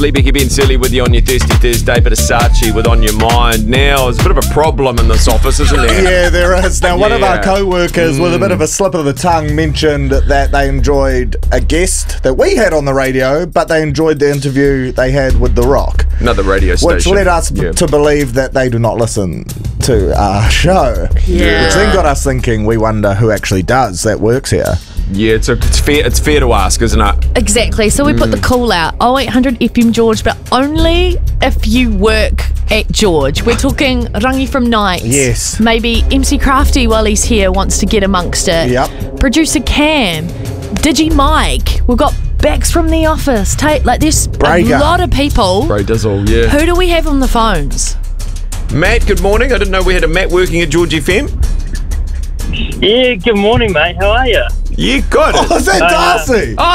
Lee Becky Ben Silly with you on your Thirsty Thursday, bit of Saatchi with On Your Mind. Now, there's a bit of a problem in this office, isn't there? Yeah, there is. Now, one of our co-workers, with a bit of a slip of the tongue, mentioned that they enjoyed a guest that we had on the radio, but they enjoyed the interview they had with The Rock. Another radio station. Which led us to believe that they do not listen to our show. Yeah. Which then got us thinking, we wonder who actually does that works here. Yeah, it's fair to ask, isn't it? Exactly. So we put the call out 0800 FM George, but only if you work at George. We're talking Rangi from Nights. Yes. Maybe MC Crafty while he's here wants to get amongst it. Yep. Producer Cam, Digi Mike. We've got Bex from the office. There's Breaker. a lot of people. Bro Dizzle, yeah. Who do we have on the phones? Matt, good morning. I didn't know we had a Matt working at George FM. Yeah, good morning, mate. How are you? Yeah, good. Oh, is that Darcy? Oh,